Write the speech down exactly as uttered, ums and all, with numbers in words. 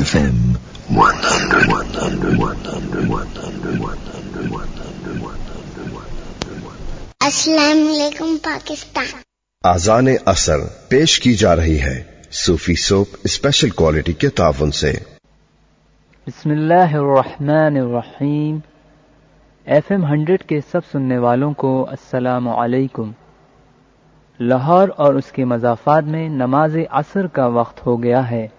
F M one hundred, one hundred, one hundred, one hundred, one hundred, one hundred. अस्सलाम वालेकुम पाकिस्तान। आज़ान असर पेश की जा रही है सूफी सोप स्पेशल क्वालिटी के ताउन से। बिस्मिल्लाहिर्रहमानिर्रहीम। एफएम हंड्रेड के सब सुनने वालों को अस्सलामु अलैकुम। लाहौर और उसके मज़ाफ़ात में नमाज असर का वक्त हो गया है।